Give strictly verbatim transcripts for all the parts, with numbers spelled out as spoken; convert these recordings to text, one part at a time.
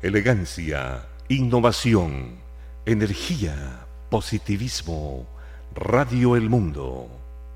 elegancia, innovación, energía, positivismo. Radio El Mundo.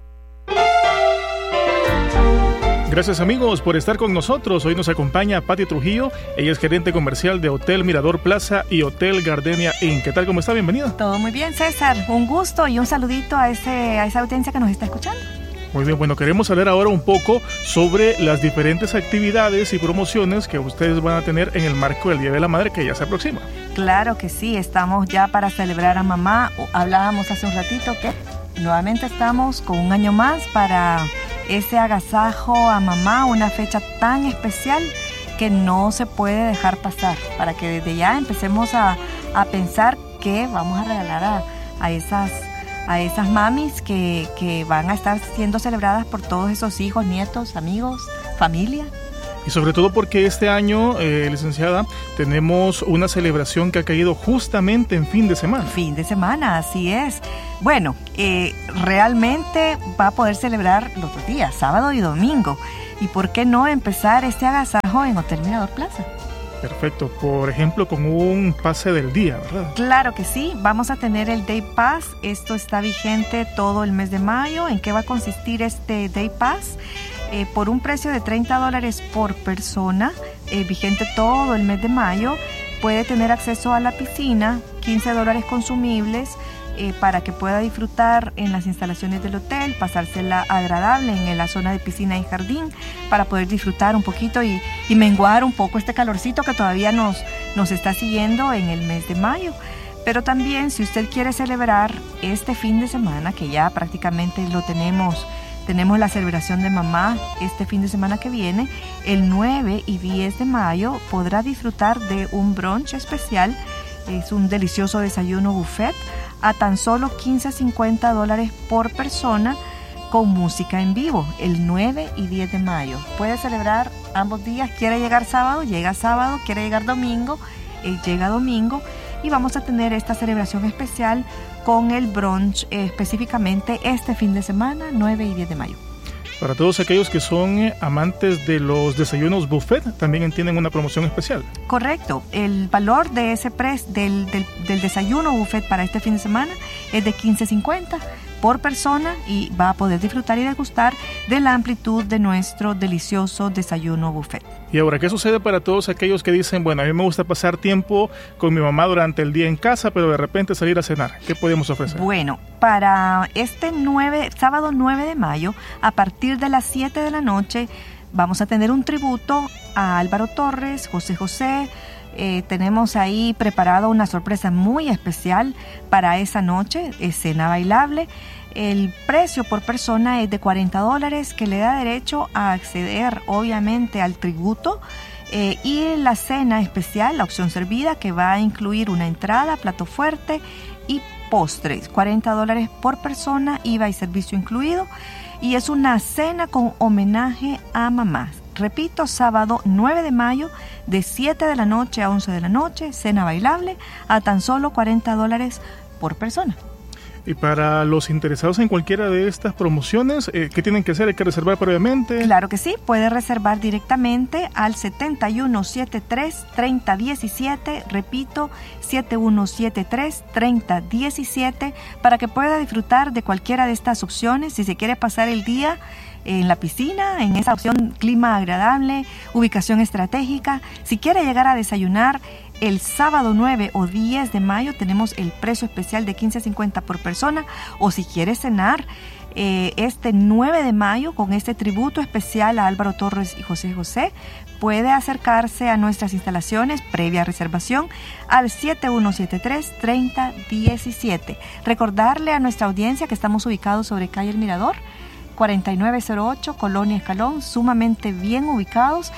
Gracias amigos por estar con nosotros. Hoy nos acompaña Patti Trujillo. Ella es gerente comercial de Hotel Mirador Plaza y Hotel Gardenia Inn. ¿Qué tal? ¿Cómo está? Bienvenida. Todo muy bien, César. Un gusto y un saludito a, ese, a esa audiencia que nos está escuchando. Muy bien, bueno, queremos hablar ahora un poco sobre las diferentes actividades y promociones que ustedes van a tener en el marco del Día de la Madre que ya se aproxima. Claro que sí, estamos ya para celebrar a mamá. Hablábamos hace un ratito que nuevamente estamos con un año más para ese agasajo a mamá, una fecha tan especial que no se puede dejar pasar, para que desde ya empecemos a, a pensar qué vamos a regalar a, a esas a esas mamis que, que van a estar siendo celebradas por todos esos hijos, nietos, amigos, familia. Y sobre todo porque este año, eh, licenciada, tenemos una celebración que ha caído justamente en fin de semana. Fin de semana, así es. Bueno, eh, realmente va a poder celebrar los dos días, sábado y domingo. ¿Y por qué no empezar este agasajo en Hotel Mirador Plaza? Perfecto, por ejemplo con un pase del día, ¿verdad? Claro que sí, vamos a tener el Day Pass, esto está vigente todo el mes de mayo. ¿En qué va a consistir este Day Pass? Eh, por un precio de treinta dólares por persona, eh, vigente todo el mes de mayo, puede tener acceso a la piscina, quince dólares consumibles, Eh, para que pueda disfrutar en las instalaciones del hotel, pasársela agradable en la zona de piscina y jardín, para poder disfrutar un poquito y, y menguar un poco este calorcito que todavía nos, nos está siguiendo en el mes de mayo. Pero también, si usted quiere celebrar este fin de semana, que ya prácticamente lo tenemos, tenemos la celebración de mamá este fin de semana que viene, el nueve y diez de mayo podrá disfrutar de un brunch especial. Es un delicioso desayuno buffet a tan solo quince a cincuenta dólares por persona, con música en vivo, el nueve y diez de mayo. Puede celebrar ambos días, quiere llegar sábado, llega sábado, quiere llegar domingo, eh, llega domingo, y vamos a tener esta celebración especial con el brunch eh, específicamente este fin de semana, nueve y diez de mayo. Para todos aquellos que son eh, amantes de los desayunos buffet, también tienen una promoción especial. Correcto, el valor de ese precio del, del, del desayuno buffet para este fin de semana es de quince cincuenta por persona, y va a poder disfrutar y degustar de la amplitud de nuestro delicioso desayuno buffet. Y ahora, ¿qué sucede para todos aquellos que dicen, bueno, a mí me gusta pasar tiempo con mi mamá durante el día en casa, pero de repente salir a cenar? ¿Qué podemos ofrecer? Bueno, para este nueve, sábado nueve de mayo, a partir de las siete de la noche, vamos a tener un tributo a Álvaro Torres, José José. Eh, tenemos ahí preparado una sorpresa muy especial para esa noche, escena bailable. El precio por persona es de cuarenta dólares, que le da derecho a acceder obviamente al tributo, eh, y la cena especial, la opción servida, que va a incluir una entrada, plato fuerte y postres. cuarenta dólares por persona, I V A y servicio incluido, y es una cena con homenaje a mamás. Repito, sábado nueve de mayo, de siete de la noche a once de la noche, cena bailable a tan solo cuarenta dólares por persona. Y para los interesados en cualquiera de estas promociones, eh, ¿qué tienen que hacer? ¿Hay que reservar previamente? Claro que sí, puede reservar directamente al siete uno siete tres, tres cero uno siete, repito, siete uno siete tres, tres cero uno siete, para que pueda disfrutar de cualquiera de estas opciones. Si se quiere pasar el día en la piscina, en esa opción clima agradable, ubicación estratégica, si quiere llegar a desayunar el sábado nueve o diez de mayo, tenemos el precio especial de quince cincuenta por persona, o si quiere cenar eh, este nueve de mayo con este tributo especial a Álvaro Torres y José José, puede acercarse a nuestras instalaciones previa reservación al siete uno siete tres, tres cero uno siete. Recordarle a nuestra audiencia que estamos ubicados sobre calle El Mirador, cuarenta y nueve cero ocho, Colonia Escalón, sumamente bien ubicados,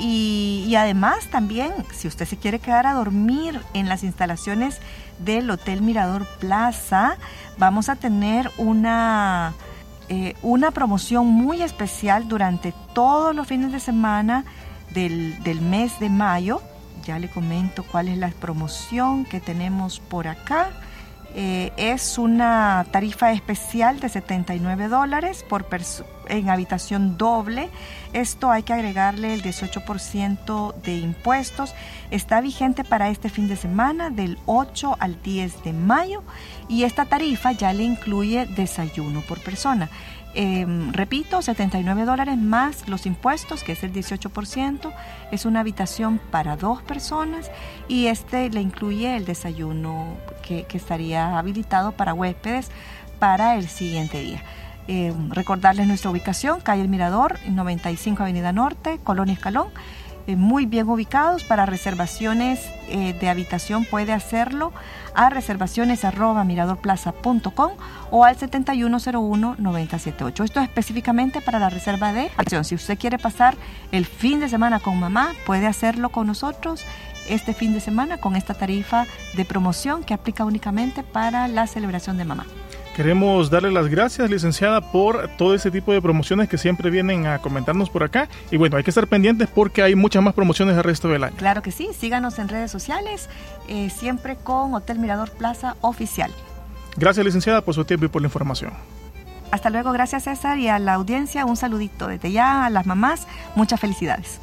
y, y además también, si usted se quiere quedar a dormir en las instalaciones del Hotel Mirador Plaza, vamos a tener una, eh, una promoción muy especial durante todos los fines de semana del, del mes de mayo. Ya le comento cuál es la promoción que tenemos por acá. Eh, es una tarifa especial de setenta y nueve dólares por, pers- en habitación doble. Esto hay que agregarle el dieciocho por ciento de impuestos. Está vigente para este fin de semana del ocho al diez de mayo y esta tarifa ya le incluye desayuno por persona. Eh, repito, setenta y nueve dólares más los impuestos, que es el dieciocho por ciento. Es una habitación para dos personas y este le incluye el desayuno que, que estaría habilitado para huéspedes para el siguiente día. Eh, recordarles nuestra ubicación: calle El Mirador, noventa y cinco Avenida Norte, Colonia Escalón. Eh, muy bien ubicados. Para reservaciones eh, de habitación puede hacerlo a reservaciones arroba miradorplaza punto com o al setenta y uno cero uno noventa setenta y ocho. Esto es específicamente para la reserva de acción. Si usted quiere pasar el fin de semana con mamá, puede hacerlo con nosotros este fin de semana con esta tarifa de promoción que aplica únicamente para la celebración de mamá. Queremos darle las gracias, licenciada, por todo ese tipo de promociones que siempre vienen a comentarnos por acá. Y bueno, hay que estar pendientes porque hay muchas más promociones el resto del año. Claro que sí, síganos en redes sociales, eh, siempre con Hotel Mirador Plaza Oficial. Gracias, licenciada, por su tiempo y por la información. Hasta luego, gracias César, y a la audiencia un saludito desde ya, a las mamás, muchas felicidades.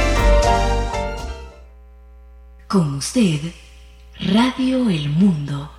Con usted, Radio El Mundo.